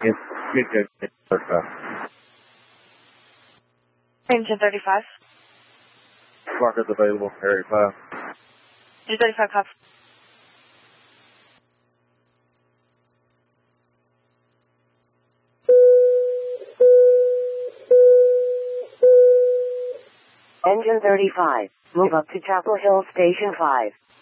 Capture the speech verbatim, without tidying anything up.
It's good, good. thirty-five. Engine thirty-five. Sparker's available, area five. Engine thirty-five, copy. Engine thirty-five, move up to Chapel Hill Station five.